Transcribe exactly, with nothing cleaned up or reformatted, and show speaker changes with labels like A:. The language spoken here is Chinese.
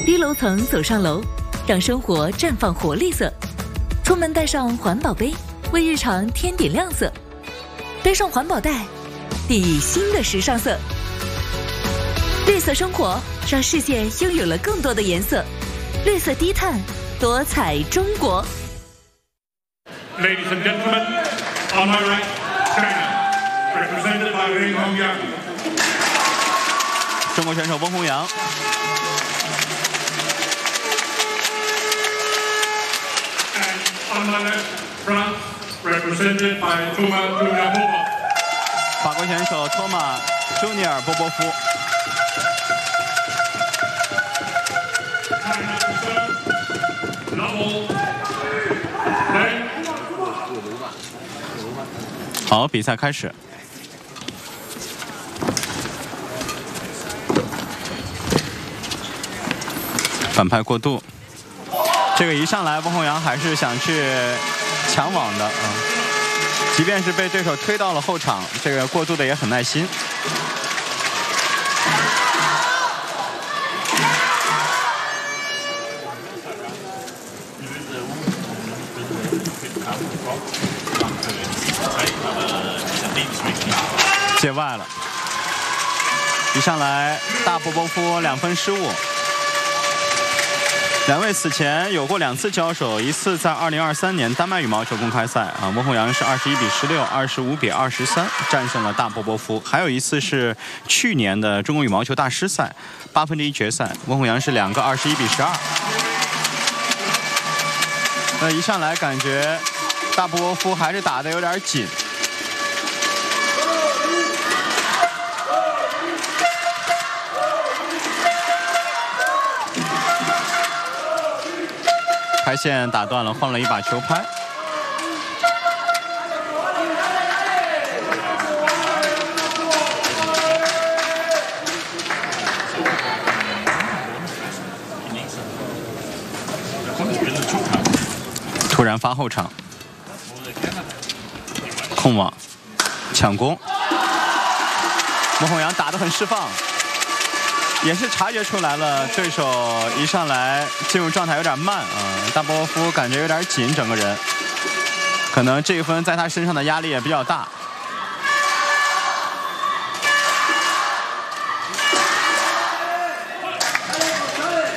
A: 低楼层走上楼，让生活绽放活力色。出门带上环保杯，为日常添点亮色。背上环保袋，定义新的时尚色。绿色生活，让世界拥有了更多的颜色。绿色低碳，多彩中国。
B: Ladies and gentlemen, on my right, China, represented by Wen Hongyang.
C: 中国选手温宏洋。
B: And on my left, France, represented by Toma Junior-Popov.
C: 法国选手托马·朱尼尔·波波夫。好，比赛开始。反拍过度，这个一上来，温宏洋还是想去抢网的啊。即便是被对手推到了后场，这个过渡的也很耐心。界外了，一上来大波波夫两分失误。两位此前有过两次交手，一次在二零二三年丹麦羽毛球公开赛啊，温宏洋是二十一比十六、二十五比二十三战胜了大波波夫；还有一次是去年的中国羽毛球大师赛八分之一决赛，温宏洋是两个二十一比十二。那一上来感觉大波波夫还是打得有点紧。拍线打断了，换了一把球拍。突然发后场，控网，抢攻。温宏洋打得很释放。也是察觉出来了，对手一上来进入状态有点慢啊，大波波夫感觉有点紧，整个人可能这一分在他身上的压力也比较大。